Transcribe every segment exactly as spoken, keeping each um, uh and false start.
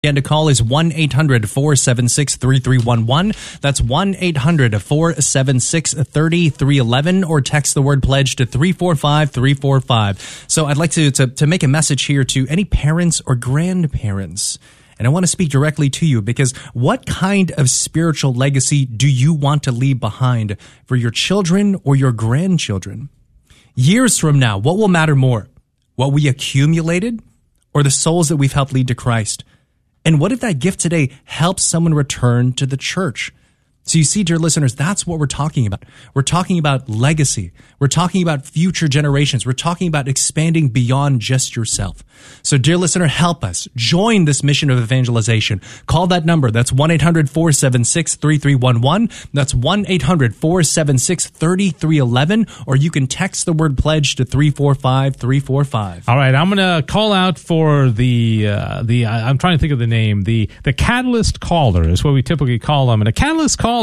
And to call is one eight hundred four seven six three three one one. That's one eight hundred four seven six three three one one, or text the word pledge to three four five three four five. So I'd like to, to, to make a message here to any parents or grandparents. And I want to speak directly to you, because what kind of spiritual legacy do you want to leave behind for your children or your grandchildren? Years from now, what will matter more? What we accumulated or the souls that we've helped lead to Christ? And what if that gift today helps someone return to the church? So you see, dear listeners, that's what we're talking about. We're talking about legacy. We're talking about future generations. We're talking about expanding beyond just yourself. So, dear listener, help us. Join this mission of evangelization. Call that number. That's one eight hundred four seven six three three one one. That's one eight hundred four seven six three three one one. Or you can text the word pledge to three four five three four five. All right, I'm going to call out for the, uh, the uh, I'm trying to think of the name, the, the Catalyst Caller is what we typically call them. And a Catalyst Caller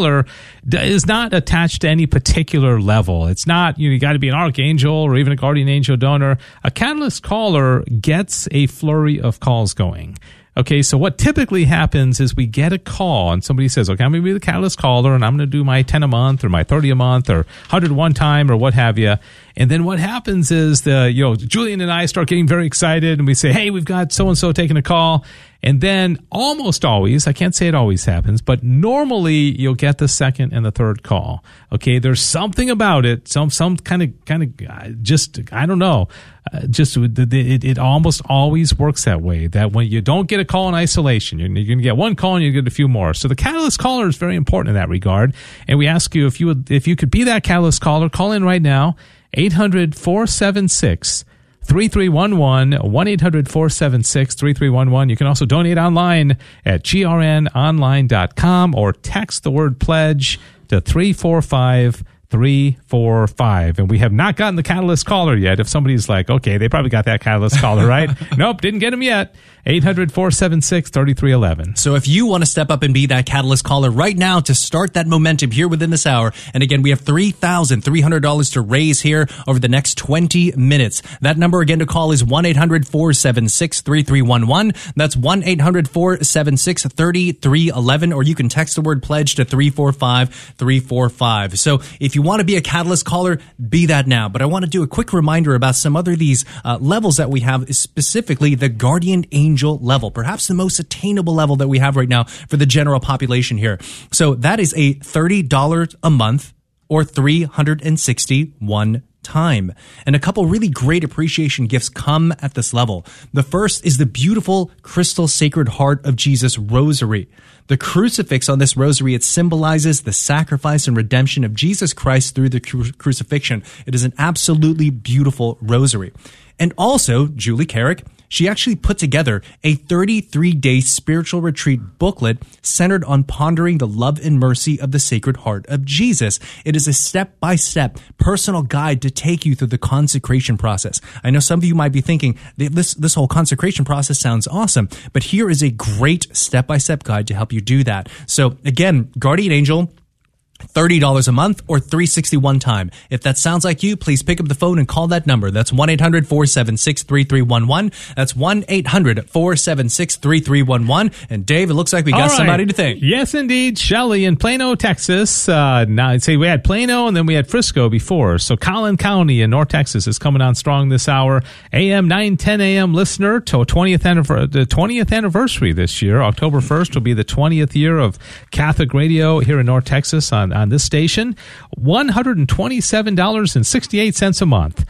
is not attached to any particular level. It's not, you know, you got to be an archangel or even a guardian angel donor. A Catalyst Caller gets a flurry of calls going. Okay, so what typically happens is we get a call and somebody says, okay, I'm going to be the Catalyst Caller and I'm going to do my ten a month or my thirty a month or one hundred one time or what have you. And then what happens is the, you know, Julian and I start getting very excited and we say, hey, we've got so-and-so taking a call. And then almost always, I can't say it always happens, but normally you'll get the second and the third call. Okay, there's something about it, some some kind of kind of just I don't know, uh, just it, it it almost always works that way. That when you don't get a call in isolation, you're, you're going to get one call and you get a few more. So the Catalyst Caller is very important in that regard. And we ask you if you would, if you could be that Catalyst Caller, call in right now, eight hundred four seven six three three one one, one eight hundred four seven six three three one one. You can also donate online at g r n online dot com or text the word pledge to three four five three four five. And we have not gotten the Catalyst Caller yet. If somebody's like, okay, they probably got that Catalyst Caller, right? Nope, didn't get him yet. eight hundred four seven six three three one one. So if you want to step up and be that Catalyst Caller right now to start that momentum here within this hour, and again, we have three thousand three hundred dollars to raise here over the next twenty minutes. That number again to call is one eight hundred four seven six three three one one. That's one eight hundred four seven six three three one one, or you can text the word pledge to three four five three four five. So if you want to be a Catalyst Caller, be that now. But I want to do a quick reminder about some other of these uh, levels that we have, specifically the Guardian Angel level, perhaps the most attainable level that we have right now for the general population here. So that is a thirty dollars a month or three hundred sixty-one time. And a couple really great appreciation gifts come at this level. The first is the beautiful crystal Sacred Heart of Jesus rosary. The crucifix on this rosary, it symbolizes the sacrifice and redemption of Jesus Christ through the cru- crucifixion. It is an absolutely beautiful rosary. And also, Julie Carrick, she actually put together a thirty-three day spiritual retreat booklet centered on pondering the love and mercy of the Sacred Heart of Jesus. It is a step-by-step personal guide to take you through the consecration process. I know some of you might be thinking, this, this whole consecration process sounds awesome, but here is a great step-by-step guide to help you do that. So again, Guardian Angel, thirty dollars a month or three hundred sixty-one time. If that sounds like you, please pick up the phone and call that number. That's one eight hundred four seven six three three one one. That's one eight hundred four seven six three three one one. And Dave, it looks like we got right. somebody to thank. Yes, indeed. Shelley in Plano, Texas. Uh, now, I'd say we had Plano and then we had Frisco before. So Collin County in North Texas is coming on strong this hour. A M nine ten A M listener to twentieth anniversary, the twentieth anniversary this year. October first will be the twentieth year of Catholic radio here in North Texas on on this station, one hundred twenty-seven dollars and sixty-eight cents a month.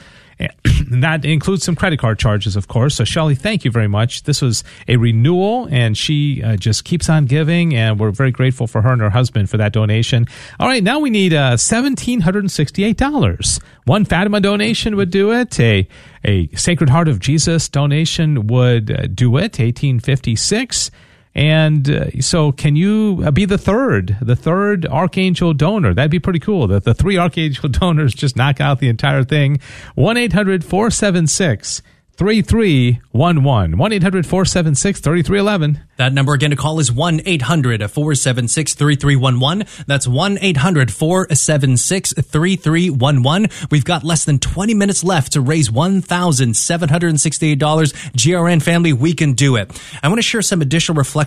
And that includes some credit card charges, of course. So, Shelley, thank you very much. This was a renewal, and she uh, just keeps on giving, and we're very grateful for her and her husband for that donation. All right, now we need uh, one thousand seven hundred sixty-eight dollars. One Fatima donation would do it. A, a Sacred Heart of Jesus donation would uh, do it, eighteen fifty-six. And uh, so can you uh, be the third, the third Archangel donor? That'd be pretty cool. That the three Archangel donors just knock out the entire thing. one eight hundred four seven six three three one one. one eight hundred four seven six three three one one. That number again to call is one eight hundred four seven six three three one one. That's one eight hundred four seven six three three one one. We've got less than twenty minutes left to raise one thousand seven hundred sixty-eight dollars. G R N family, we can do it. I want to share some additional reflections